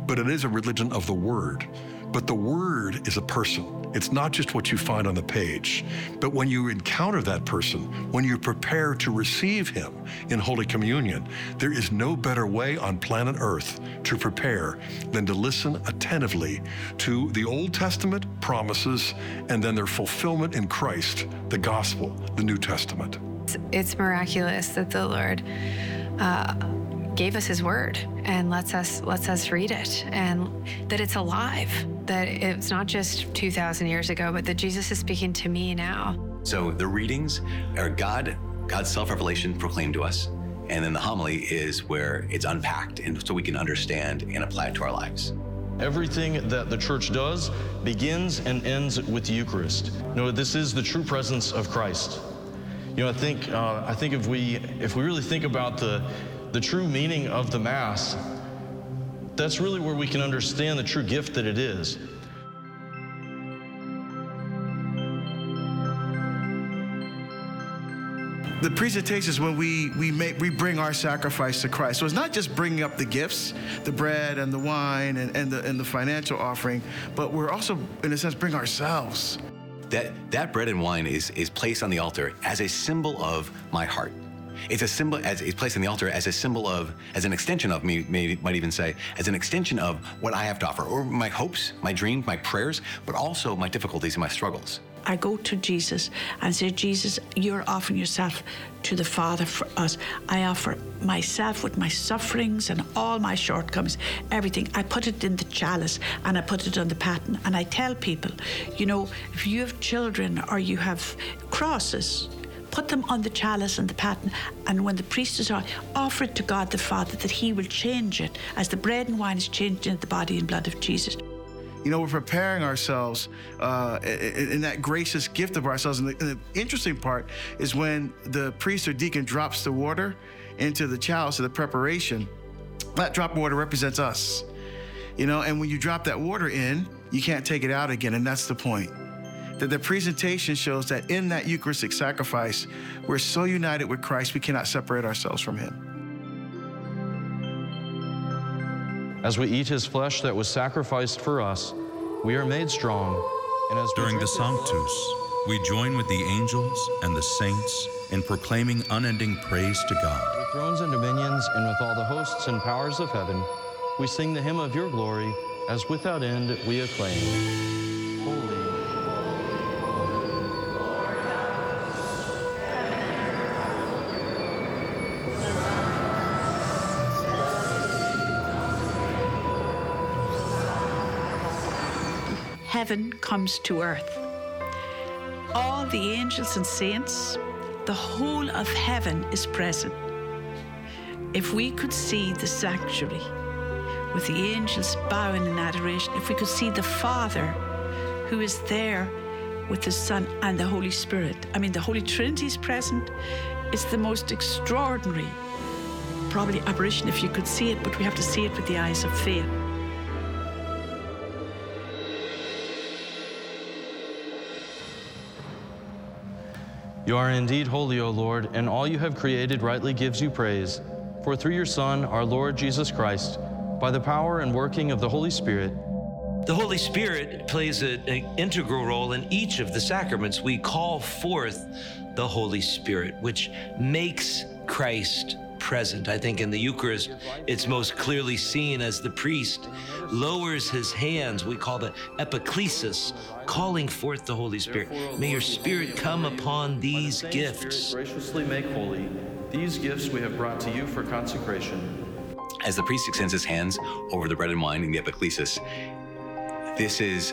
but it is a religion of the Word. But the Word is a person. It's not just what you find on the page, but when you encounter that person, when you prepare to receive him in Holy Communion, there is no better way on planet Earth to prepare than to listen attentively to the Old Testament promises and then their fulfillment in Christ, the Gospel, the New Testament. It's miraculous that the Lord gave us his word and lets us read it, and that it's alive, that it's not just 2,000 years ago, but that Jesus is speaking to me now. So the readings are God's self-revelation proclaimed to us, and then the homily is where it's unpacked, and so we can understand and apply it to our lives. Everything that the church does begins and ends with the Eucharist. This is the true presence of Christ. I think if we really think about the true meaning of the Mass, that's really where we can understand the true gift that it is. The presentation is when we bring our sacrifice to Christ. So it's not just bringing up the gifts, the bread and the wine and the financial offering, but we're also, in a sense, bring ourselves. That bread and wine is placed on the altar as a symbol of my heart. It's a symbol, it's placed on the altar as a symbol of, as an extension of, might even say, as an extension of what I have to offer, or my hopes, my dreams, my prayers, but also my difficulties and my struggles. I go to Jesus and say, Jesus, you're offering yourself to the Father for us. I offer myself with my sufferings and all my shortcomings, everything. I put it in the chalice and I put it on the paten. And I tell people, if you have children or you have crosses, put them on the chalice and the paten, and when the priest is on, offer it to God the Father, that he will change it as the bread and wine is changed into the body and blood of Jesus. We're preparing ourselves in that gracious gift of ourselves. And the interesting part is when the priest or deacon drops the water into the chalice of the preparation, that drop of water represents us. And when you drop that water in, you can't take it out again, and that's the point. That the presentation shows that in that Eucharistic sacrifice, we're so united with Christ, we cannot separate ourselves from him. As we eat his flesh that was sacrificed for us, we are made strong. And as during the Sanctus, we join with the angels and the saints in proclaiming unending praise to God. With thrones and dominions and with all the hosts and powers of heaven, we sing the hymn of your glory, as without end we acclaim. Holy. Heaven comes to earth. All the angels and saints, the whole of heaven is present. If we could see the sanctuary with the angels bowing in adoration, if we could see the Father who is there with the Son and the Holy Spirit, the Holy Trinity is present. It's the most extraordinary, probably apparition if you could see it, but we have to see it with the eyes of faith. You are indeed holy, O Lord, and all you have created rightly gives you praise. For through your Son, our Lord Jesus Christ, by the power and working of the Holy Spirit, the Holy Spirit plays an integral role in each of the sacraments. We call forth the Holy Spirit, which makes Christ present. I think in the Eucharist, it's most clearly seen as the priest lowers his hands. We call the epiclesis, calling forth the Holy Spirit. May your Spirit come upon these gifts. Graciously make holy these gifts we have brought to you for consecration. As the priest extends his hands over the bread and wine in the epiclesis, this is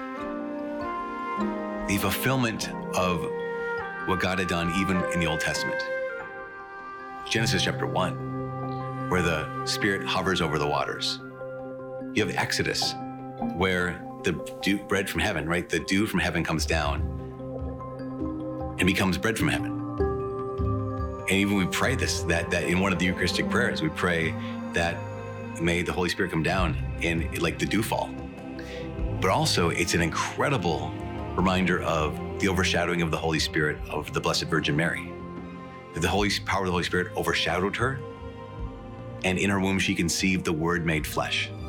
the fulfillment of what God had done even in the Old Testament. Genesis chapter 1, where the Spirit hovers over the waters. You have Exodus, where the bread from heaven, right? The dew from heaven comes down and becomes bread from heaven. And even we pray this, that in one of the Eucharistic prayers, we pray that may the Holy Spirit come down in like the dewfall. But also, it's an incredible reminder of the overshadowing of the Holy Spirit of the Blessed Virgin Mary. That the power of the Holy Spirit overshadowed her, and in her womb she conceived the Word made flesh.